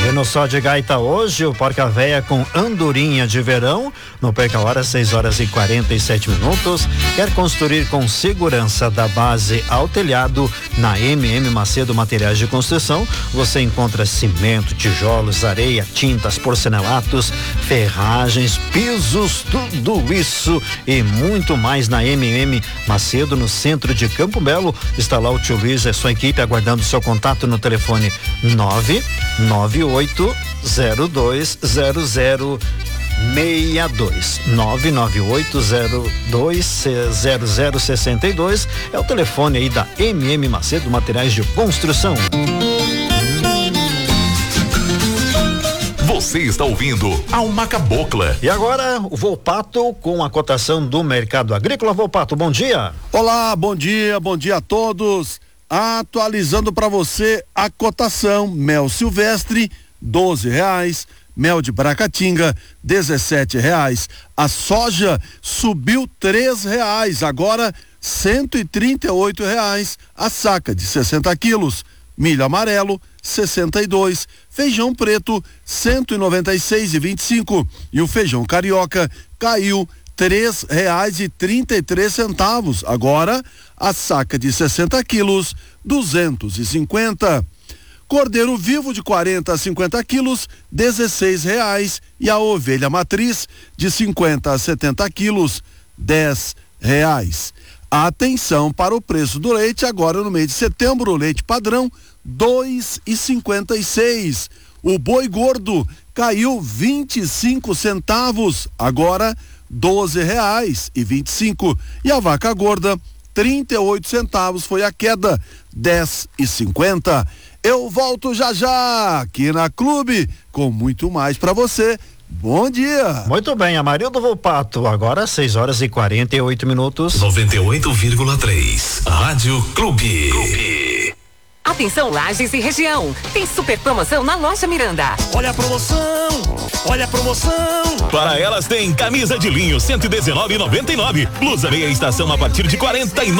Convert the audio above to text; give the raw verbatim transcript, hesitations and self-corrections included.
E no Só de Gaita hoje, o Porca Véia com andorinha de verão, no Perca Hora, seis horas e quarenta e sete minutos. Quer construir com segurança da base ao telhado? Na M M Macedo Materiais de Construção, você encontra cimento, tijolos, areia, tintas, porcelanatos, ferragens, pisos, tudo isso e muito mais na M M Macedo, no centro de Campo Belo. Está lá o tio Luiz e a sua equipe aguardando seu contato no telefone nove nove oito zero dois zero zero seis dois. nove nove oito zero dois zero zero seis dois é o telefone aí da M M Macedo Materiais de Construção. Você está ouvindo Alma Cabocla. E agora o Volpato com a cotação do mercado agrícola. Volpato, bom dia. Olá, bom dia, bom dia a todos. Atualizando para você a cotação: mel silvestre doze reais, mel de Bracatinga dezessete reais. A soja subiu três reais, agora cento e trinta e oito reais a saca de sessenta quilos. Milho amarelo sessenta e dois, feijão preto cento e noventa e seis e vinte e cinco e o feijão carioca caiu três reais e trinta e três centavos. Agora a saca de sessenta quilos duzentos e cinquenta. Cordeiro vivo de quarenta a cinquenta quilos dezesseis reais e a ovelha matriz de cinquenta a setenta quilos dez reais. Atenção para o preço do leite agora no mês de setembro: o leite padrão dois e cinquenta e seis. O boi gordo caiu vinte e cinco centavos, agora doze reais e vinte e cinco. E a vaca gorda trinta e oito centavos foi a queda, dez e cinquenta. Eu volto já já aqui na Clube com muito mais para você. Bom dia. Muito bem, Amarildo Volpato, agora seis horas e quarenta e oito minutos. noventa e oito vírgula três Rádio Clube. Clube. Atenção, Lages e região, tem super promoção na loja Miranda. Olha a promoção, olha a promoção. Para elas tem camisa de linho cento e dezenove e noventa e nove, blusa meia estação a partir de quarenta e nove.